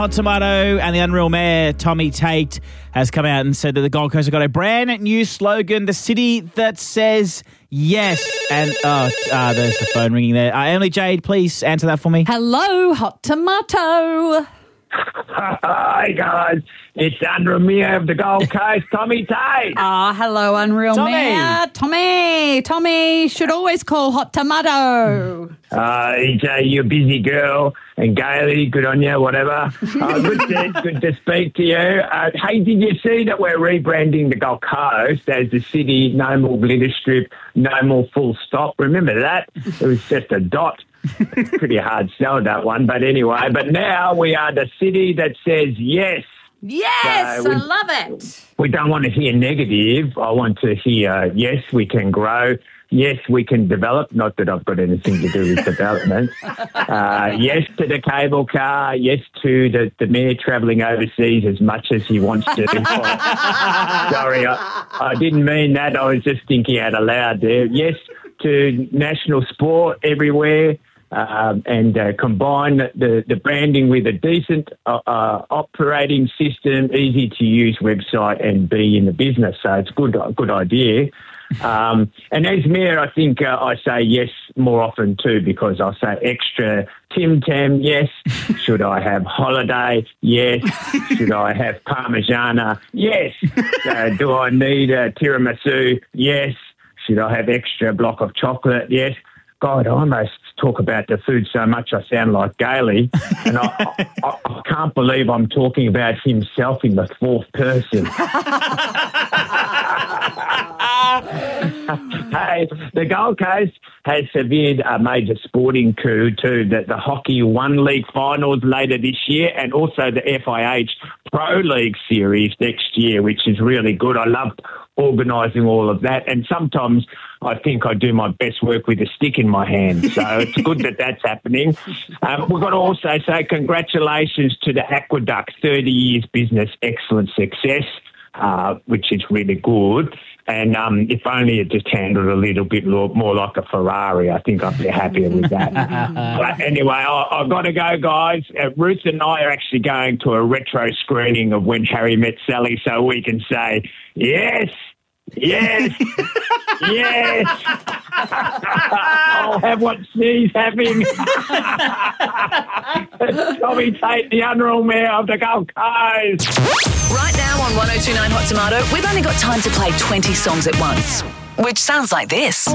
Hot Tomato and the Unreal Mayor, Tommy Tate, has come out and said that the Gold Coast have got a brand new slogan, the city that says yes. And, there's the phone ringing there. Emily Jade, please answer that for me. Hello, Hot Tomato. Hi guys, it's Unreal Mayor of the Gold Coast, Tommy Tate. Hello, Unreal Tommy. Mayor. Tommy should always call Hot Tomato. EJ, you're a busy girl, and Gailey, good on you, whatever. Good to speak to you. Hey, did you see that we're rebranding the Gold Coast as the city, no more glitter strip, no more full stop? Remember that? It was just a dot. Pretty hard sell, that one. But anyway, but now we are the city that says yes. Yes, I love it. We don't want to hear negative. I want to hear, yes, we can grow. Yes, we can develop. Not that I've got anything to do with development. Yes to the cable car. Yes to the mayor travelling overseas as much as he wants to. Sorry, I didn't mean that. I was just thinking out aloud there. Yes to national sport everywhere. And combine the branding with a decent operating system, easy to use website, and be in the business. So it's a good idea. And as mayor, I think I say yes more often too, because I say extra Tim Tam, yes. Should I have holiday? Yes. Should I have Parmigiana? Yes. Do I need a tiramisu? Yes. Should I have extra block of chocolate? Yes. God, I almost talk about the food so much I sound like Gailey. And I can't believe I'm talking about himself in the fourth person. Hey, the Gold Coast has severed a major sporting coup too, that the Hockey One League finals later this year, and also the FIH Pro League series next year, which is really good. I love organising all of that, and sometimes I think I do my best work with a stick in my hand. So it's good that that's happening. We've got to also say congratulations to the Aqueduct, 30 years business excellent success, which is really good. And if only it just handled a little bit more like a Ferrari, I think I'd be happier with that. But anyway, I've got to go, guys. Ruth and I are actually going to a retro screening of When Harry Met Sally, so we can say, yes, yes, yes. I'll have what she's having. Tommy Tate, the Unreal Mayor of the Gold Coast. Right now on 1029 Hot Tomato, we've only got time to play 20 songs at once, which sounds like this.